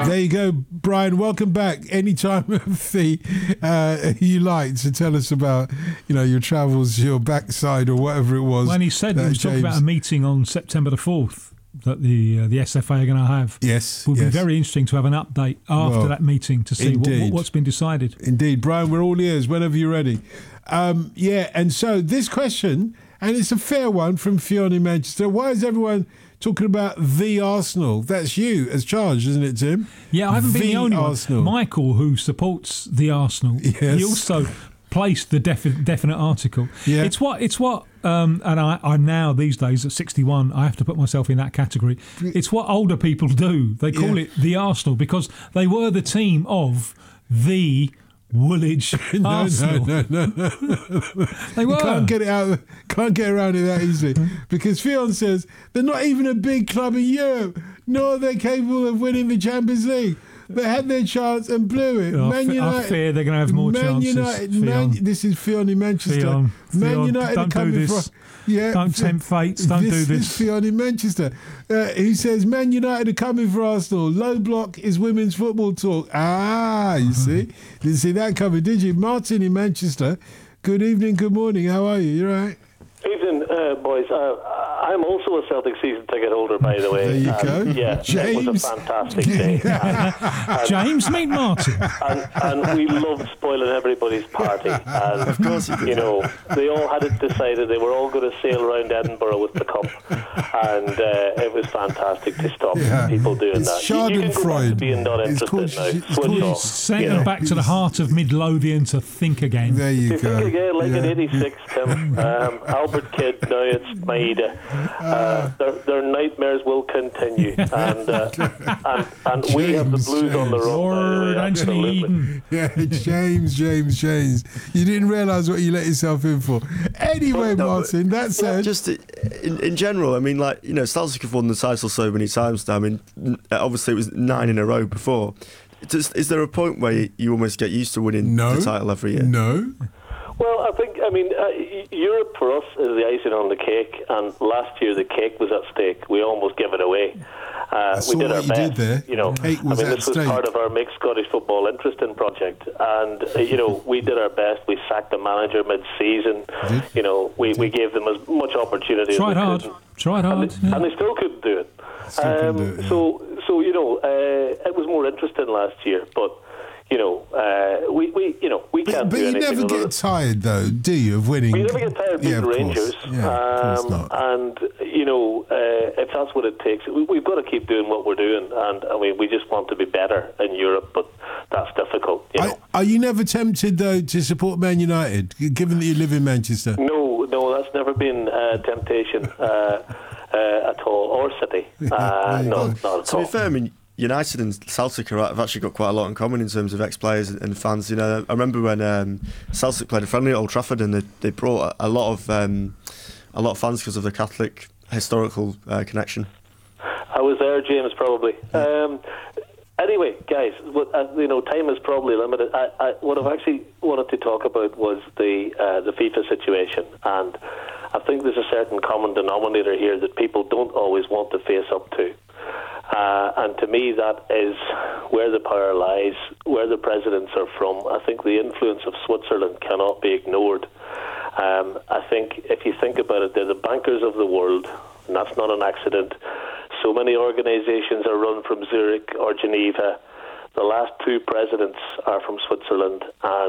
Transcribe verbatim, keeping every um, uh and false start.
There you go, Brian. Welcome back. Any time of the uh, you like to tell us about, you know, your travels, your backside, or whatever it was. When he said he was James. talking about a meeting on September the fourth that the uh, the S F A are going to have. Yes, it would yes. be very interesting to have an update after Well, that meeting to see what, what, what's been decided. Indeed, Brian. We're all ears whenever you're ready. Um, yeah, and so this question, and it's a fair one from Fionn in Manchester. Why is everyone talking about the Arsenal? That's you as charged, isn't it, Tim? Yeah, I haven't the been the only Arsenal. one. Michael, who supports the Arsenal, yes. he also placed the defi- definite article. Yeah. It's what it's what, um, and I, I'm now these days at sixty-one. I have to put myself in that category. It's what older people do. They call Yeah. it the Arsenal because they were the team of the Woolwich no, Arsenal. no, no, no, no. They were. You can't get it out. Can't get around it that easily because Fionn says they're not even a big club in Europe, nor are they capable of winning the Champions League. They had their chance and blew it. Oh, Man I United, fear they're going to have more Man chances. United, Man, this is Fionn in Manchester. Fionn, Man Fionn, United don't are coming do this. from. Yeah, Don't tempt fate. Don't this do this. is Fionn in Manchester. Uh, he says Man United are coming for Arsenal. Low block is women's football talk. Ah, you see, didn't see that coming, did you? Martin in Manchester. Good evening. Good morning. How are you? You all right? Evening, uh, boys. Uh, I'm also a Celtic season ticket holder, by the way. There you um, go. Yeah, James. it was a fantastic day. and, and, James, meet Martin. And, and we loved spoiling everybody's party. And, of course you did. You know, they all had it decided they were all going to sail around Edinburgh with the cup. And uh, it was fantastic to stop Yeah. people doing It's that. You, you can go back to being not It's interested called- now. it's Switch called- off. Sent you them know. back to the heart of Midlothian to think again. There you To go. think again, like Yeah. in eighty-six, Tim. Um, Albert Kidd, now it's Maida. Uh, their, their nightmares will continue. And uh, and, and we have the James, blues on the James. run. Lord by the way, Anthony absolutely. Eden. Yeah, James, James, James. You didn't realise what you let yourself in for. Anyway, No, Martin, that said, Just in, in general, I mean, like, you know, Celtic have won the title so many times now. I mean, obviously it was nine in a row before. Does, is there a point where you almost get used to winning no, the title every year? no. Well, I think, I mean, uh, Europe for us is the icing on the cake, and last year the cake was at stake. We almost gave it away. Uh, I saw we did what our you best. did there. You know, The cake was I mean, at this was stake. part of our Make Scottish Football Interesting project, and uh, you know, we did our best. We sacked the manager mid-season. Did? You know, we, we gave them as much opportunity Tried as we hard. could. Tried And hard. they, yeah. and they still couldn't do it. Still couldn't do it, yeah. So, so you know, uh, it was more interesting last year, but. You know, uh, we, we, you know, we But, can't but do you anything. never other get tired, though, do you, of winning? You never get tired of Yeah, beating of Rangers, course. Yeah, of course um, not. and you know, uh, if that's what it takes, we, we've got to keep doing what we're doing. And I mean, we just want to be better in Europe, but that's difficult. You know? Are, are you never tempted, though, to support Man United, given that you live in Manchester? No, no, that's never been uh, temptation uh, uh, at all, or City. Uh, There you no, go. not at To all. be fair, I mean, United and Celtic are, have actually got quite a lot in common in terms of ex-players and fans. You know, I remember when um, Celtic played a friendly at Old Trafford, and they, they brought a, a lot of um, a lot of fans because of the Catholic historical uh, connection. I was there, James, probably. Um, anyway, guys, what, uh, you know, time is probably limited. I, I, what I've actually wanted to talk about was the uh, the FIFA situation, and I think there's a certain common denominator here that people don't always want to face up to. Uh, and to me, that is where the power lies, where the presidents are from. I think the influence of Switzerland cannot be ignored. Um, I think if you think about it, they're the bankers of the world, and that's not an accident. So many organisations are run from Zurich or Geneva. The last two presidents are from Switzerland, and